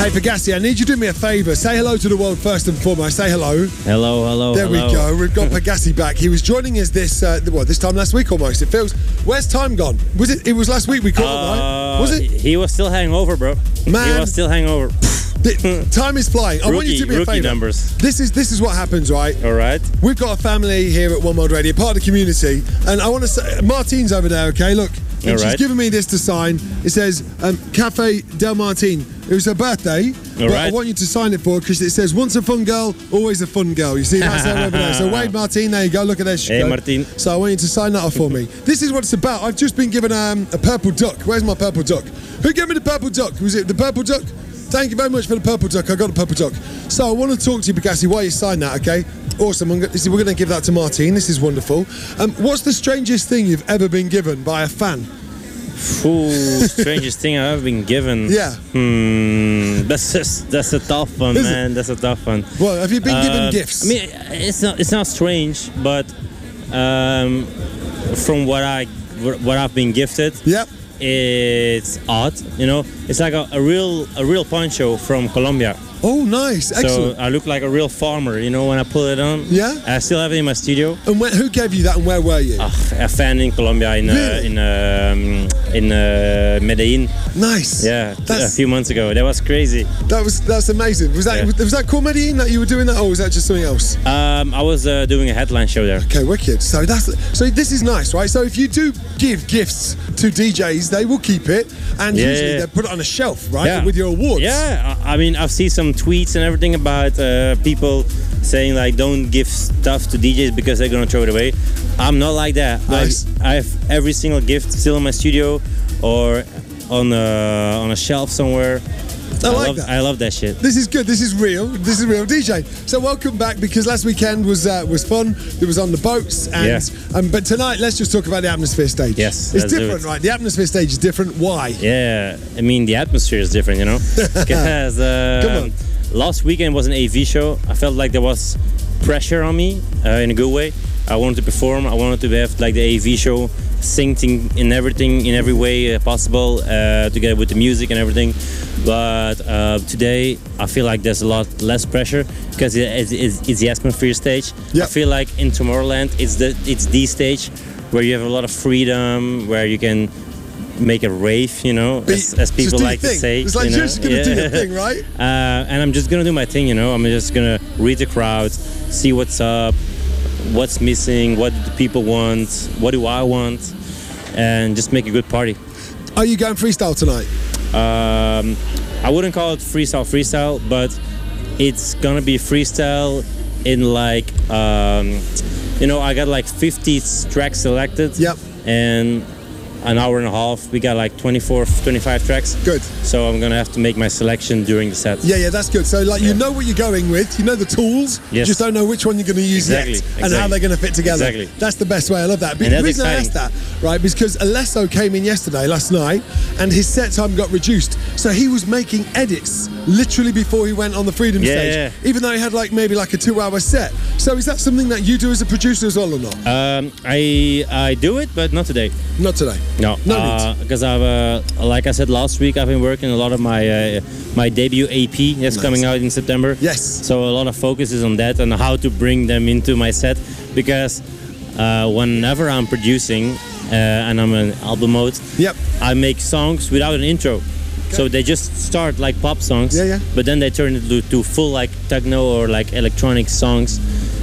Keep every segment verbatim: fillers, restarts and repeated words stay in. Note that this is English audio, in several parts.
Hey, Pegassi, I need you to do me a favour. Say hello to the world first and foremost. Say hello. Hello, hello, There hello. we go. We've got Pegassi back. He was joining us this, uh, what, this time last week almost. It feels. Where's time gone? Was it? It was last week we caught him, right? Uh, Was it? He was still hangover, bro. Man. He was still hangover. The, time is flying. I want you to do me a Rookie favour. numbers. This is this is what happens, right? All right. We've got a family here at One World Radio, part of the community, and I want to say, Martine's over there, okay? Look, and All she's right. given me this to sign. It says um, Cafe Del Martin. It was her birthday, but right. I want you to sign it for her because it says, once a fun girl, always a fun girl. You see, that's her over there. So Wade Martin, there you go. Look at this. Hey, Martin. So I want you to sign that off for me. This is what it's about. I've just been given um, a purple duck. Where's my purple duck? Who gave me the purple duck? Was it the purple duck? Thank you very much for the purple duck. I got the purple duck. So I want to talk to you, Pegassi, while you sign that, okay? Awesome. I'm go- this is- we're going to give that to Martine. This is wonderful. Um, what's the strangest thing you've ever been given by a fan? Ooh, strangest thing I've ever been given. Yeah. Hmm. That's just, that's a tough one, Is it? man. That's a tough one. Well, have you been given Uh, gifts? I mean, it's not it's not strange, but um, from what I what I've been gifted, Yep. it's odd. You know, it's like a, a real a real poncho from Colombia. Oh, nice. Excellent. So I look like a real farmer. You know, when I pull it on. Yeah? I still have it in my studio. and where, who gave you that and where were you? Ah, a fan in Colombia, in uh, Really? in um, in uh, Medellin. Nice. Yeah, t- a That's, few months ago. That was crazy. that was that's amazing. Was that Yeah. was that called Medellin that you were doing that, or was that just something else? Um, I was uh, doing a headline show there. Okay, wicked. So that's so this is nice, right? So if you do give gifts to D Js, they will keep it, and Yeah, usually yeah. they put it on a shelf, right, Yeah. with your awards. Yeah, I I mean, I've seen some tweets and everything about uh, people saying like, don't give stuff to D Js because they're gonna throw it away. I'm not like that. Nice. I, I have every single gift still in my studio or on a, on a shelf somewhere. I like love, that. I love that shit. This is good. This is real. This is real D J. So welcome back because last weekend was uh, was fun. It was on the boats, and Yeah. um, but tonight let's just talk about the atmosphere stage. Yes, it's let's do different, it. right? The atmosphere stage is different. Why? Yeah, I mean the atmosphere is different, you know. Because uh, Come on. last weekend was an A V show. I felt like there was pressure on me uh, in a good way. I wanted to perform. I wanted to have like the A V show synced in, in everything, in every way uh, possible, uh, together with the music and everything. But uh, today, I feel like there's a lot less pressure because it, it's, it's, it's the atmosphere stage. Yep. I feel like in Tomorrowland, it's the it's the stage where you have a lot of freedom, where you can make a rave, you know, Be- as, as just people do your like to thing. say. It's like you you're know? just gonna do your thing, right? Uh, and I'm just gonna do my thing, you know. I'm just gonna read the crowd, see what's up, what's missing, what do the people want, what do I want, and just make a good party. Are you going freestyle tonight? Um, I wouldn't call it freestyle freestyle, but it's gonna be freestyle in like, um, you know, I got like fifty tracks selected. Yep. And an hour and a half, we got like twenty-four, twenty-five tracks. Good. So I'm gonna have to make my selection during the set. Yeah, yeah, that's good. So, like, you know what you're going with, you know the tools, you Yes. just don't know which one you're going to use Exactly, yet and exactly. how they're going to fit together. Exactly. That's the best way. I love that. But And the that's reason I asked that, right, because Alesso came in yesterday, last night, and his set time got reduced. So he was making edits literally before he went on the Freedom Yeah, stage, yeah. even though he had like maybe like a two-hour set. So is that something that you do as a producer as well or not? Um, I I do it, but not today. Not today. No, No need. because I've uh, like I said last week, I've been working a lot of my uh, my debut A P that's Nice. coming out in September. Yes. So a lot of focus is on that and how to bring them into my set, because uh, whenever I'm producing uh, and I'm in album mode, Yep. I make songs without an intro. So they just start like pop songs, Yeah, yeah. but then they turn it to, to full like techno or like electronic songs.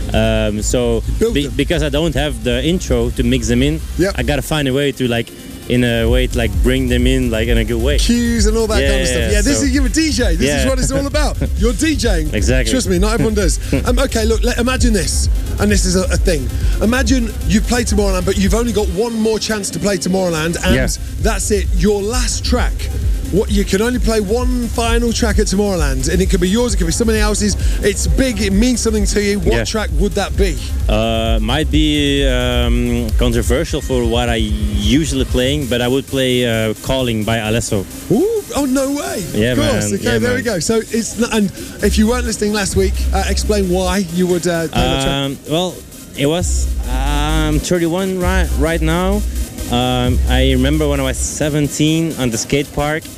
Um, so Build be, them. because I don't have the intro to mix them in, Yep. I gotta find a way to like, in a way to like bring them in like in a good way. Cues and all that Yeah, kind of stuff. yeah, Yeah, this so- is you're a D J. This is Yeah. what it's all about. You're DJing. Exactly. Trust me, not everyone does. Um, okay, look. Let, imagine this, and this is a, a thing. Imagine you've played Tomorrowland, but you've only got one more chance to play Tomorrowland, and Yeah. that's it. Your last track. What you can only play one final track at Tomorrowland, and it could be yours, it could be somebody else's. It's big. It means something to you. What Yeah. track would that be? Uh, might be um, controversial for what I usually playing, but I would play uh, "Calling" by Alesso. Ooh, oh no way! Yeah, of course. man. Okay, Yeah, there we man. go. So it's not, and if you weren't listening last week, uh, explain why you would uh, play that track. Um, well, it was um, thirty-one right right now. Um, I remember when I was seventeen on the skate park.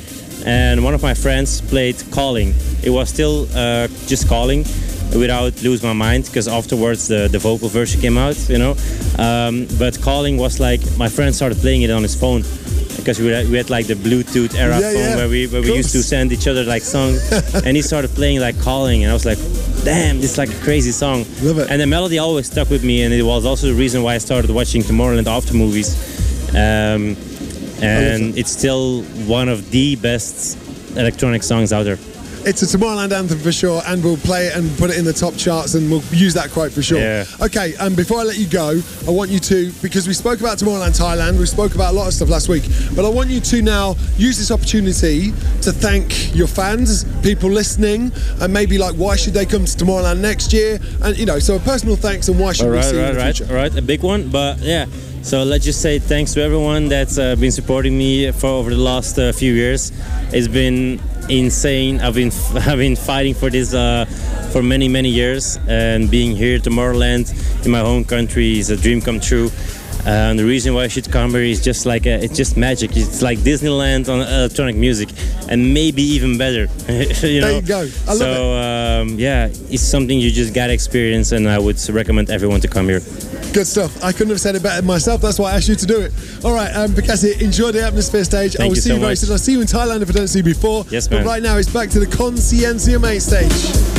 and one of my friends played Calling. It was still uh, just Calling, without Lose My Mind, because afterwards the, the vocal version came out, you know. Um, but Calling was like, my friend started playing it on his phone, because we had, we had like the Bluetooth era Yeah, phone yeah. where we where we used to send each other like songs, and he started playing like Calling, and I was like, damn, this is like a crazy song. Love it. And the melody always stuck with me, and it was also the reason why I started watching Tomorrowland after movies. Um, and it's still one of the best electronic songs out there. It's a Tomorrowland anthem for sure, and we'll play it and put it in the top charts, and we'll use that quote for sure. Yeah. Okay, and um, before I let you go, I want you to, because we spoke about Tomorrowland Thailand, we spoke about a lot of stuff last week, but I want you to now use this opportunity to thank your fans, people listening, and maybe like why should they come to Tomorrowland next year, and you know, so a personal thanks and why should All we right, see you right, in the right, future. all right, a big one, but yeah. So let's just say thanks to everyone that's uh, been supporting me for over the last uh, few years. It's been insane. I've been I've been fighting for this uh, for many many years, and being here at Tomorrowland in my home country is a dream come true. Uh, and the reason why I should come here is just like a, it's just magic. It's like Disneyland on electronic music, and maybe even better. you know? There you go. I love so um, yeah, it's something you just gotta experience, and I would recommend everyone to come here. Good stuff. I couldn't have said it better myself. That's why I asked you to do it. All right, um, Bekasi, enjoy the Atmosphere stage. Thank I will you see so you very much. soon. I'll see you in Thailand if I don't see you before. Yes, man. But right now, it's back to the Conciencia main stage.